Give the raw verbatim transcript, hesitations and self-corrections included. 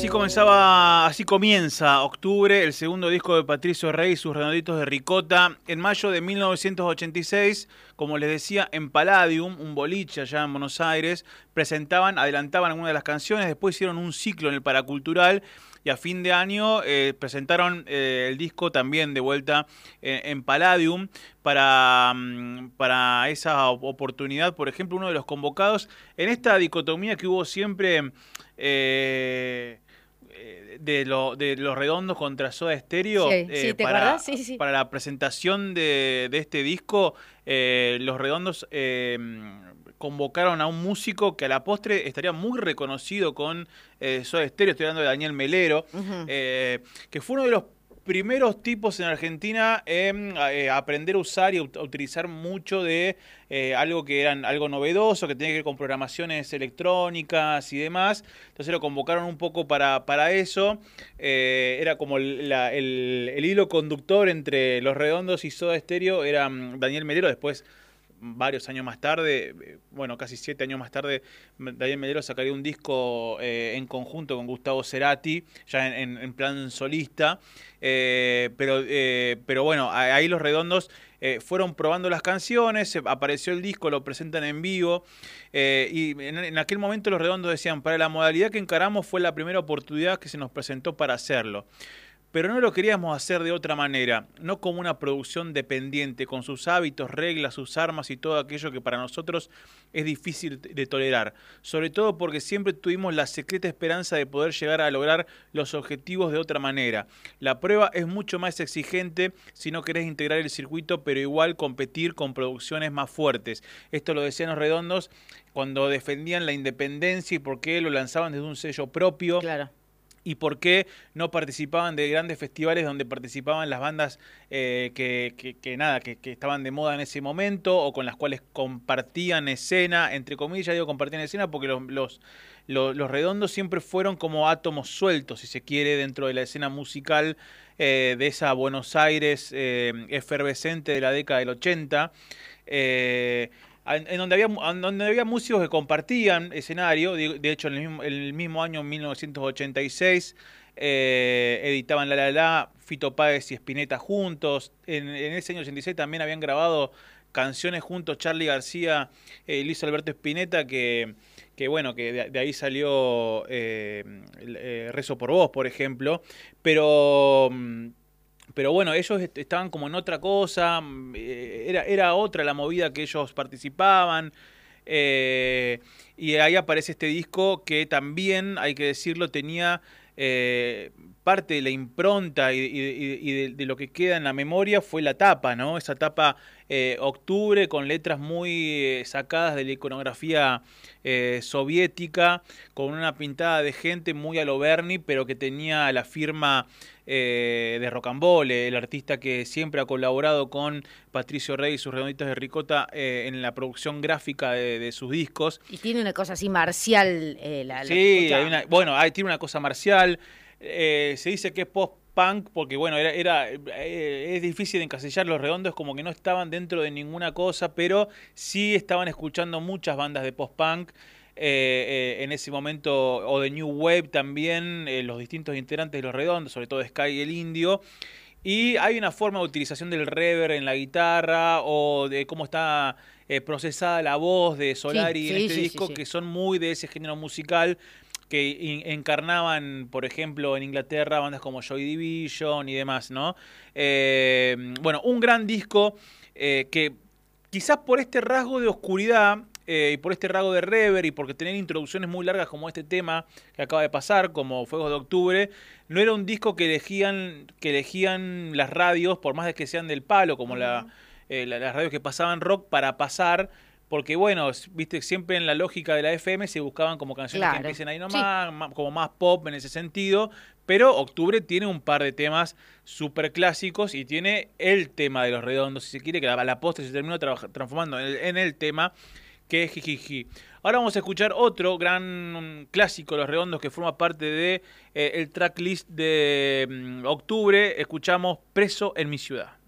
Así comenzaba, así comienza Octubre, el segundo disco de Patricio Rey y sus Redonditos de Ricota. En mayo de mil novecientos ochenta y seis, como les decía, en Palladium, un boliche allá en Buenos Aires, presentaban, adelantaban algunas de las canciones, después hicieron un ciclo en el Paracultural y a fin de año eh, presentaron eh, el disco también de vuelta eh, en Palladium. Para, para esa oportunidad, por ejemplo, uno de los convocados en esta dicotomía que hubo siempre eh, de, lo, de Los Redondos contra Soda Stereo, Sí, eh, sí, ¿te para, acordás? Sí, sí. para la presentación de, de este disco, eh, Los Redondos eh, convocaron a un músico que a la postre estaría muy reconocido con eh, Soda Stereo. Estoy hablando de Daniel Melero, uh-huh. eh, que fue uno de los primeros tipos en Argentina en eh, aprender a usar y a utilizar mucho de eh, algo que era algo novedoso, que tenía que ver con programaciones electrónicas y demás. Entonces lo convocaron un poco para, para eso. Eh, era como la, el, el hilo conductor entre Los Redondos y Soda Stereo, era Daniel Melero. Después, varios años más tarde, bueno, casi siete años más tarde, Daniel Melero sacaría un disco eh, en conjunto con Gustavo Cerati, ya en, en, en plan solista, eh, pero, eh, pero bueno, ahí Los Redondos eh, fueron probando las canciones, apareció el disco, lo presentan en vivo, eh, y en, en aquel momento Los Redondos decían, para la modalidad que encaramos fue la primera oportunidad que se nos presentó para hacerlo. Pero no lo queríamos hacer de otra manera, no como una producción dependiente, con sus hábitos, reglas, sus armas y todo aquello que para nosotros es difícil de tolerar. Sobre todo porque siempre tuvimos la secreta esperanza de poder llegar a lograr los objetivos de otra manera. La prueba es mucho más exigente si no querés integrar el circuito, pero igual competir con producciones más fuertes. Esto lo decían Los Redondos cuando defendían la independencia y por qué lo lanzaban desde un sello propio. Claro. Y por qué no participaban de grandes festivales donde participaban las bandas eh, que, que, que nada, que, que estaban de moda en ese momento o con las cuales compartían escena, entre comillas digo compartían escena porque los, los, los, los Redondos siempre fueron como átomos sueltos, si se quiere, dentro de la escena musical eh, de esa Buenos Aires eh, efervescente de la década del ochenta. Eh, En donde, había, en donde había músicos que compartían escenario. De, de hecho, en el mismo, el mismo año, mil novecientos ochenta y seis, eh, editaban La La La, Fito Páez y Spinetta juntos. En, en ese año ochenta y seis también habían grabado canciones juntos Charly García y eh, Luis Alberto Spinetta, que, que bueno, que de, de ahí salió eh, eh, Rezo por Vos, por ejemplo. Pero... Pero bueno, ellos estaban como en otra cosa, era, era otra la movida que ellos participaban, eh, y ahí aparece este disco que también, hay que decirlo, tenía eh, parte de la impronta y, y, y de, de lo que queda en la memoria fue la tapa, ¿no? Esa tapa eh, Octubre con letras muy eh, sacadas de la iconografía eh, soviética, con una pintada de gente muy a lo Bernie, pero que tenía la firma Eh, de Rocambole, el artista que siempre ha colaborado con Patricio Rey y sus Redonditos de Ricota eh, en la producción gráfica de, de sus discos. Y tiene una cosa así marcial. Eh, la, sí, hay una, bueno, hay, tiene una cosa marcial. Eh, se dice que es post-punk porque, bueno, era, era eh, es difícil de encasillar. Los Redondos como que no estaban dentro de ninguna cosa, pero sí estaban escuchando muchas bandas de post-punk. Eh, eh, en ese momento, o de New Wave también, eh, los distintos integrantes de Los Redondos, sobre todo Sky y el Indio, y hay una forma de utilización del reverb en la guitarra o de cómo está eh, procesada la voz de Solari sí, en sí, este sí, disco, sí, sí. que son muy de ese género musical que in- encarnaban, por ejemplo, en Inglaterra bandas como Joy Division y demás, ¿no? Eh, bueno, un gran disco eh, que quizás por este rasgo de oscuridad Eh, y por este rasgo de reverb y porque tener introducciones muy largas como este tema que acaba de pasar, como Fuegos de Octubre, no era un disco que elegían, que elegían las radios, por más de que sean del palo, como uh-huh. la, eh, la, las radios que pasaban rock, para pasar, porque bueno, viste, siempre en la lógica de la F M se buscaban como canciones claro. que empiecen ahí nomás, sí. más, como más pop en ese sentido, pero Octubre tiene un par de temas súper clásicos y tiene el tema de Los Redondos, si se quiere, que a la postre se terminó tra- transformando en el, en el tema que es Jijiji. Ahora vamos a escuchar otro gran clásico de Los Redondos que forma parte de eh, el tracklist de um, Octubre. Escuchamos Preso en mi ciudad.